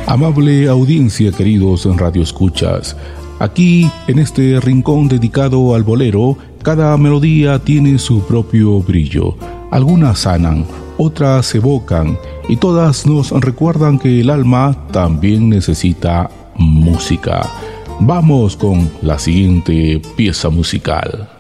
Amable audiencia, queridos radioescuchas, aquí en este rincón dedicado al bolero, cada melodía tiene su propio brillo. Algunas sanan, otras evocan y todas nos recuerdan que el alma también necesita música. Vamos con la siguiente pieza musical.